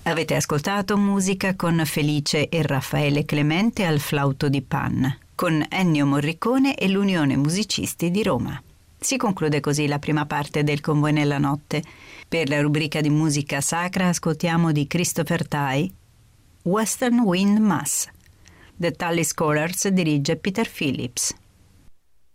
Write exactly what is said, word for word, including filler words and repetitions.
Avete ascoltato musica con Felice e Raffaele Clemente al flauto di Pan, con Ennio Morricone e l'Unione Musicisti di Roma. Si conclude così la prima parte del Con voi nella notte. Per la rubrica di musica sacra ascoltiamo di Christopher Thye Western Wind Mass. The Tully Scholars dirige Peter Phillips.